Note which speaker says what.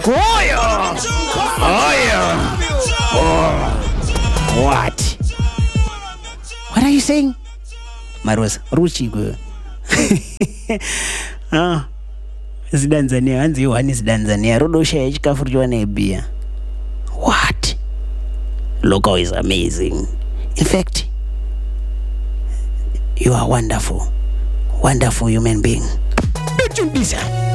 Speaker 1: What? What are you saying? Marosa, ruchi go. Ah. Zidanzania, anzi Yohani Zidanzania. Rodosha yachikafu juane bia. What? Loco is amazing. In fact, you are wonderful. Wonderful human being. Don't you listen?